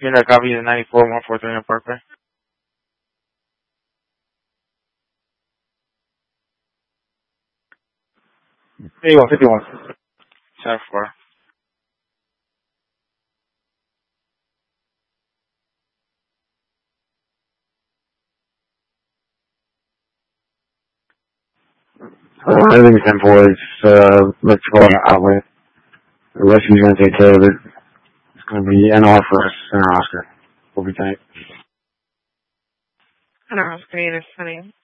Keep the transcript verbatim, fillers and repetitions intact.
You got a copy of the ninety-four one four three on Parkway? eighty-one fifty-one. seven four. Uh, I think ten four is, uh, electrical outlet. The rest is going to take care of it. It's going to be N R for us, Center Oscar. We'll be tight. Center Oscar, unit twenty.